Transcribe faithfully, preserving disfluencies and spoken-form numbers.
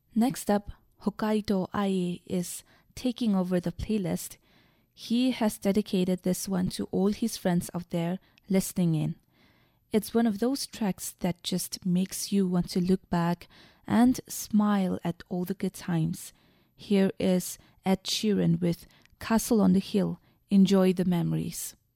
Next up, Hokkaido Ai is taking over the playlist. He has dedicated this one to all his friends out there listening in. It's one of those tracks that just makes you want to look back and smile at all the good times. Here is Ed Sheeran with Castle on the Hill. Enjoy the memories.